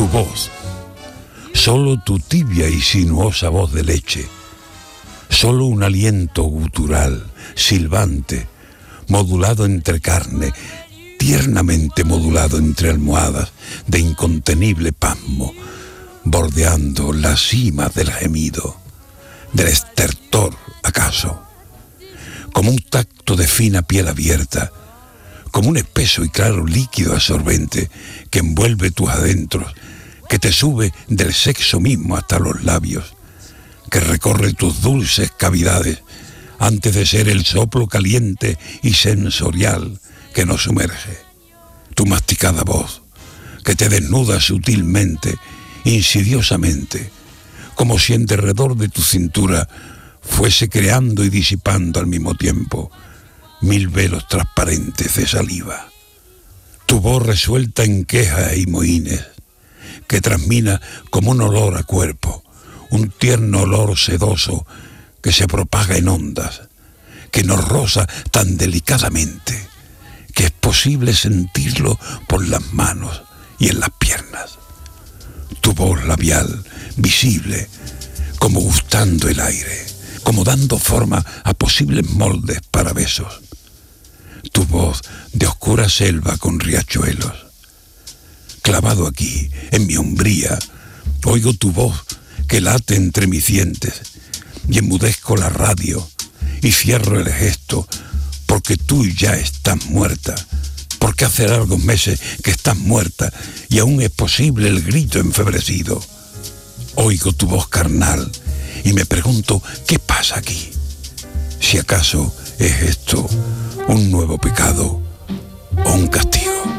Tu voz, solo tu tibia y sinuosa voz de leche, solo un aliento gutural, silbante, modulado entre carne, tiernamente modulado entre almohadas de incontenible pasmo, bordeando la cima del gemido, del estertor, acaso, como un tacto de fina piel abierta, como un espeso y claro líquido absorbente que envuelve tus adentros, que te sube del sexo mismo hasta los labios, que recorre tus dulces cavidades antes de ser el soplo caliente y sensorial que nos sumerge. Tu masticada voz, que te desnuda sutilmente, insidiosamente, como si en derredor de tu cintura fuese creando y disipando al mismo tiempo 1000 velos transparentes de saliva. Tu voz resuelta en quejas y mohines, que transmina como un olor a cuerpo, un tierno olor sedoso que se propaga en ondas, que nos roza tan delicadamente que es posible sentirlo por las manos y en las piernas. Tu voz labial, visible, como gustando el aire, como dando forma a posibles moldes para besos. Tu voz de oscura selva con riachuelos. Clavado aquí, en mi hombría, oigo tu voz que late entre mis dientes y enmudezco la radio y cierro el gesto porque tú ya estás muerta, porque hace largos meses que estás muerta y aún es posible el grito enfebrecido. Oigo tu voz carnal y me pregunto qué pasa aquí, si acaso es esto un nuevo pecado o un castigo.